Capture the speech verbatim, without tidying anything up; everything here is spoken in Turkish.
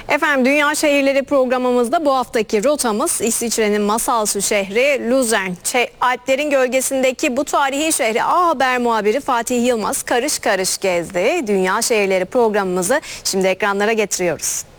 Efendim Dünya Şehirleri programımızda bu haftaki rotamız İsviçre'nin masalsı şehri Luzern. Alplerin gölgesindeki bu tarihi şehri A Haber muhabiri Fatih Yılmaz karış karış gezdi. Dünya Şehirleri programımızı şimdi ekranlara getiriyoruz.